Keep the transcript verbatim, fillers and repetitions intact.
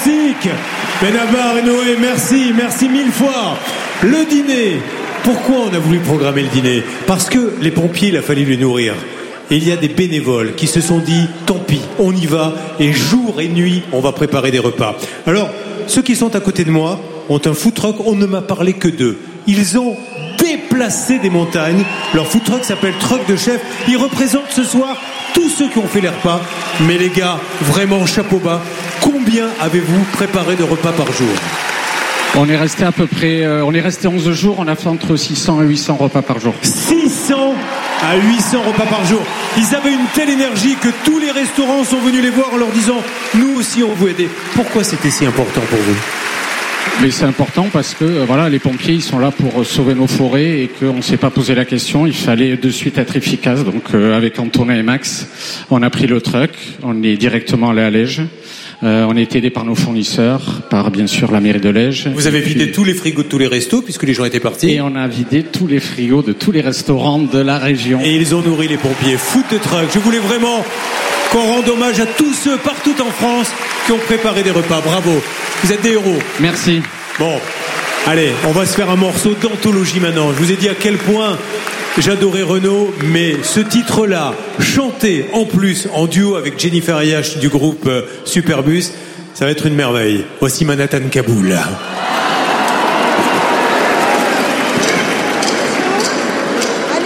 fantastique. Benabar et Noé, merci, merci mille fois. Le dîner. Pourquoi on a voulu programmer le dîner? Parce que les pompiers, il a fallu les nourrir. Et il y a des bénévoles qui se sont dit, tant pis, on y va, et jour et nuit, on va préparer des repas. Alors, ceux qui sont à côté de moi ont un food truck, on ne m'a parlé que d'eux. Ils ont déplacé des montagnes. Leur food truck s'appelle Truck de Chef. Ils représentent ce soir tous ceux qui ont fait les repas. Mais les gars, vraiment, chapeau bas. Combien avez-vous préparé de repas par jour? On est resté à peu près, euh, on est resté onze jours, on a fait entre six cents et huit cents repas par jour. six cents à huit cents repas par jour. Ils avaient une telle énergie que tous les restaurants sont venus les voir en leur disant « Nous aussi, on veut aider ». Pourquoi c'était si important pour vous? Mais c'est important parce que euh, voilà, les pompiers ils sont là pour euh, sauver nos forêts et qu'on ne s'est pas posé la question. Il fallait de suite être efficace. Donc euh, avec Antonin et Max, on a pris le truck, on est directement allé à Lège. Euh, on a été aidés par nos fournisseurs, par bien sûr la mairie de Lège. Vous avez vidé puis... tous les frigos de tous les restos puisque les gens étaient partis. Et on a vidé tous les frigos de tous les restaurants de la région. Et ils ont nourri les pompiers. Food de truck. Je voulais vraiment qu'on rende hommage à tous ceux partout en France qui ont préparé des repas. Bravo. Vous êtes des héros. Merci. Bon, allez, on va se faire un morceau d'anthologie maintenant. Je vous ai dit à quel point j'adorais Renaud, mais ce titre-là, chanté en plus en duo avec Jennifer Ayash du groupe Superbus, ça va être une merveille. Voici Manhattan Kaboul.